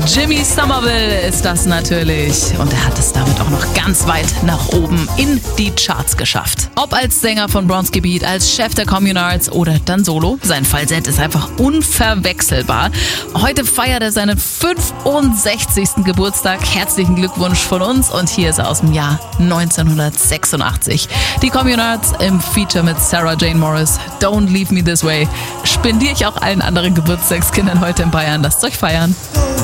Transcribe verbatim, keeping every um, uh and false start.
Jimmy Somerville ist das natürlich. Und er hat es damit auch noch ganz weit nach oben in die Charts geschafft. Ob als Sänger von Bronski Beat, als Chef der Communards oder dann solo, sein Falsett ist einfach unverwechselbar. Heute feiert er seinen fünfundsechzigsten Geburtstag. Herzlichen Glückwunsch von uns. Und hier ist er aus dem Jahr neunzehnhundertsechsundachtzig. Die Communards im Feature mit Sarah Jane Morris. Don't Leave Me This Way. Spendiere ich auch allen anderen Geburtstagskindern heute in Bayern. Lasst euch feiern.